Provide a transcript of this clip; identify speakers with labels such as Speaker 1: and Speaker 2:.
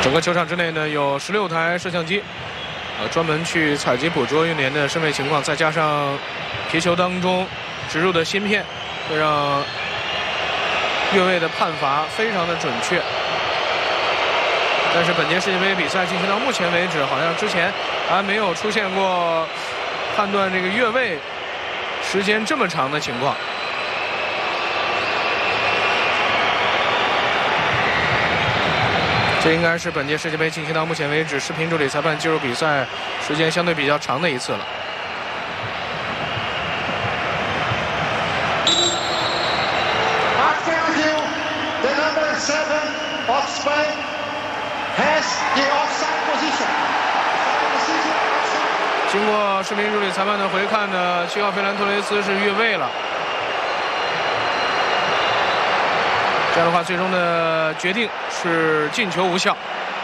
Speaker 1: 整个球场之内呢，有16台摄像机，专门去采集捕捉运动员的身位情况，再加上皮球当中植入的芯片，会让越位的判罚非常的准确。但是本届世界杯比赛进行到目前为止，好像之前还没有出现过判断这个越位时间这么长的情况。这应该是本届世界杯进行到目前为止视频助理裁判介入比赛时间相对比较长的一次了。经过视频助理裁判的回看呢，7号费兰托雷斯是越位了。这样的话，最终的决定是进球无效。